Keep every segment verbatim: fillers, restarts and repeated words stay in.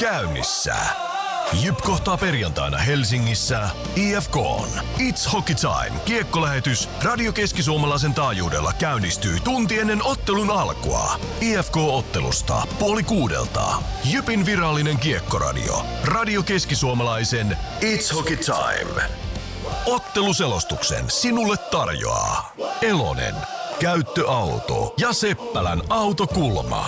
käynnissä. Jyp kohtaa perjantaina Helsingissä I F K:n It's Hockey Time -kiekkolähetys Radio Keski-Suomalaisen taajuudella käynnistyy tunti ennen ottelun alkua. I F K-ottelusta puoli kuudelta. Jypin virallinen kiekkoradio. Radio Keski-Suomalaisen It's Hockey Time. Otteluselostuksen sinulle tarjoaa Elonen, käyttöauto ja Seppälän autokulma.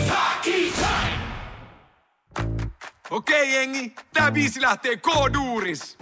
Okei jengi, tää biisi lähtee K-duuris.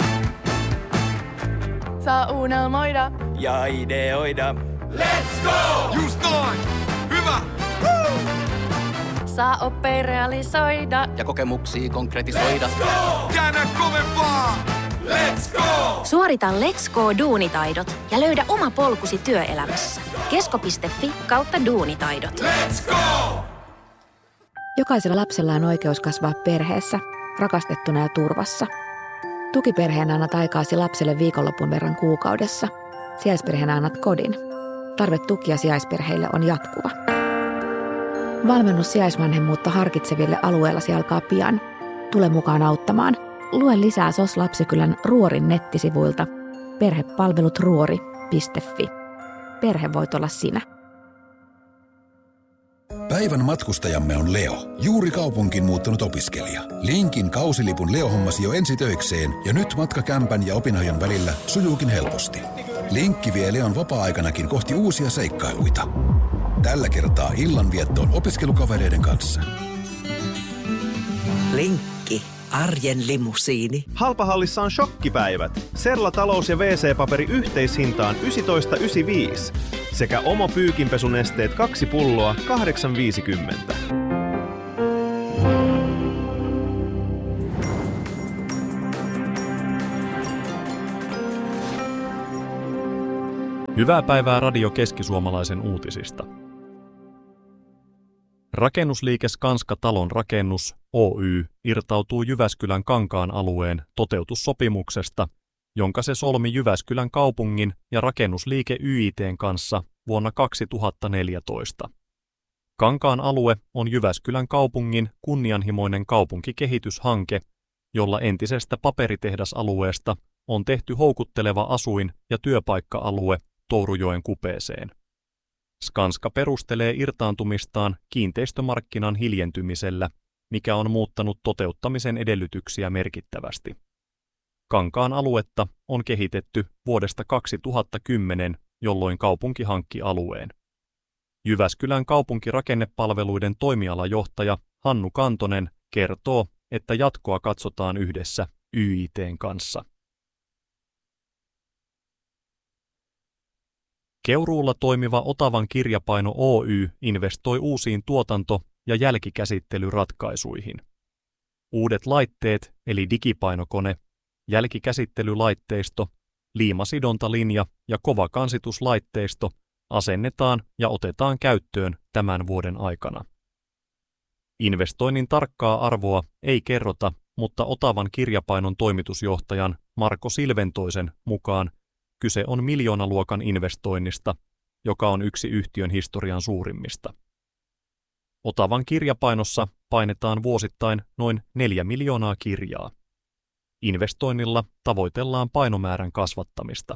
Saa unelmoida ja ideoida. Let's go! Just noin! Hyvä! Woo! saa oppia realisoida ja kokemuksia konkretisoida. Let's go! Käännä kovempaa! Let's go! Suorita Let's Go-duunitaidot ja löydä oma polkusi työelämässä. kesko piste fi kautta duunitaidot. Let's go! Jokaisella lapsella on oikeus kasvaa perheessä, rakastettuna ja turvassa. Tukiperheenä annat aikaasi lapselle viikonlopun verran kuukaudessa. Sijaisperheenä annat kodin. Tarve tukia sijaisperheille on jatkuva. Valmennus sijaisvanhemmuutta harkitseville alueellasi alkaa pian. Tule mukaan auttamaan. Lue lisää S O S-Lapsikylän Ruorin nettisivuilta perhepalvelut ruori piste fi. Perhe voit olla sinä. Päivän matkustajamme on Leo, juuri kaupunkiin muuttanut opiskelija. Linkin kausilipun Leo hommasi jo ensi töikseen ja nyt matka kämpän ja opinahjon välillä sujuukin helposti. Linkki vie Leon vapaa-aikanakin kohti uusia seikkailuita. Tällä kertaa illanviettoon opiskelukavereiden kanssa. Linkki. Arjen limusiini. Halpahallissa on shokkipäivät. Serla talous- ja wee see-paperi yhteishintaan yksitoista yhdeksänkymmentäviisi. Sekä Omo pyykinpesunesteet kaksi pulloa kahdeksan viisikymmentä. Hyvää päivää Radio Keski-Suomalaisen uutisista. Rakennusliike Skanska Talon rakennus Oy irtautuu Jyväskylän Kankaan alueen toteutussopimuksesta, jonka se solmi Jyväskylän kaupungin ja rakennusliike Y I T:n kanssa vuonna kaksituhattaneljätoista. Kankaan alue on Jyväskylän kaupungin kunnianhimoinen kaupunkikehityshanke, jolla entisestä paperitehdasalueesta on tehty houkutteleva asuin- ja työpaikka-alue Tourujoen kupeeseen. Skanska perustelee irtaantumistaan kiinteistömarkkinan hiljentymisellä, mikä on muuttanut toteuttamisen edellytyksiä merkittävästi. Kankaan aluetta on kehitetty vuodesta kaksituhattakymmenen, jolloin kaupunki hankki alueen. Jyväskylän kaupunkirakennepalveluiden toimialajohtaja Hannu Kantonen kertoo, että jatkoa katsotaan yhdessä Y I T:n kanssa. Keuruulla toimiva Otavan kirjapaino Oy investoi uusiin tuotanto- ja jälkikäsittelyratkaisuihin. Uudet laitteet eli digipainokone, jälkikäsittelylaitteisto, liimasidontalinja ja kovakansituslaitteisto asennetaan ja otetaan käyttöön tämän vuoden aikana. Investoinnin tarkkaa arvoa ei kerrota, mutta Otavan kirjapainon toimitusjohtajan Marko Silventoisen mukaan kyse on miljoonaluokan investoinnista, joka on yksi yhtiön historian suurimmista. Otavan kirjapainossa painetaan vuosittain noin neljä miljoonaa kirjaa. Investoinnilla tavoitellaan painomäärän kasvattamista.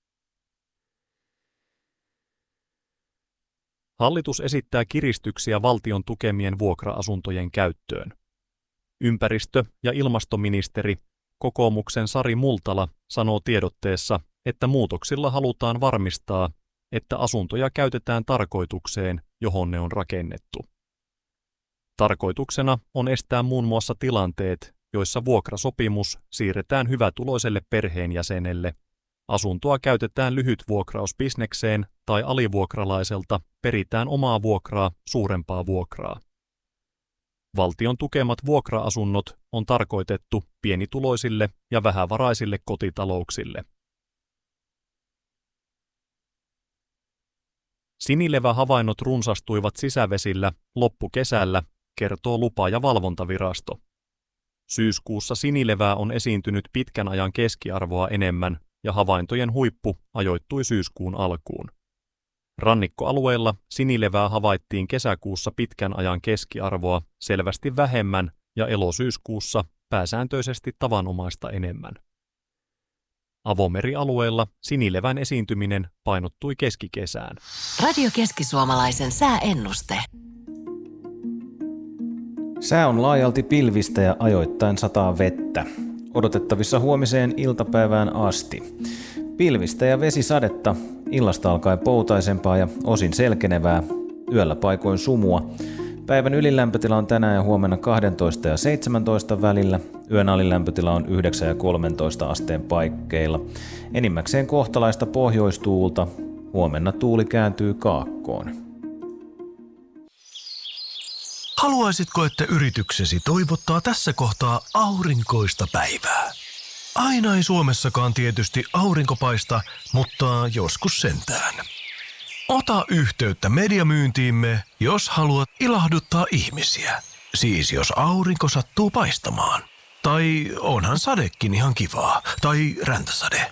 Hallitus esittää kiristyksiä valtion tukemien vuokra-asuntojen käyttöön. Ympäristö- ja ilmastoministeri, kokoomuksen Sari Multala, sanoo tiedotteessa, että muutoksilla halutaan varmistaa, että asuntoja käytetään tarkoitukseen, johon ne on rakennettu. Tarkoituksena on estää muun muassa tilanteet, joissa vuokrasopimus siirretään hyvätuloiselle perheenjäsenelle, asuntoa käytetään lyhytvuokrausbisnekseen tai alivuokralaiselta peritään omaa vuokraa suurempaa vuokraa. Valtion tukemat vuokra-asunnot on tarkoitettu pienituloisille ja vähävaraisille kotitalouksille. Sinilevähavainnot runsastuivat sisävesillä loppukesällä, kertoo lupa- ja valvontavirasto. Syyskuussa sinilevää on esiintynyt pitkän ajan keskiarvoa enemmän ja havaintojen huippu ajoittui syyskuun alkuun. Rannikkoalueilla sinilevää havaittiin kesäkuussa pitkän ajan keskiarvoa selvästi vähemmän ja elosyyskuussa pääsääntöisesti tavanomaista enemmän. Avomerialueella sinilevän esiintyminen painottui keskikesään. Radio Keski-Suomalaisen sääennuste. Sää on laajalti pilvistä ja ajoittain sataa vettä. Odotettavissa huomiseen iltapäivään asti. Pilvistä ja vesisadetta, illasta alkaen poutaisempaa ja osin selkenevää, yöllä paikoin sumua. Päivän ylilämpötila on tänään ja huomenna kaksitoista ja seitsemäntoista välillä. Yön alilämpötila on yhdeksän ja kolmetoista asteen paikkeilla. Enimmäkseen kohtalaista pohjoistuulta. Huomenna tuuli kääntyy kaakkoon. Haluaisitko, että yrityksesi toivottaa tässä kohtaa aurinkoista päivää? Aina ei Suomessakaan tietysti aurinko paista, mutta joskus sentään. Ota yhteyttä mediamyyntiimme, jos haluat ilahduttaa ihmisiä. Siis jos aurinko sattuu paistamaan. Tai onhan sadekin ihan kivaa. Tai räntäsade.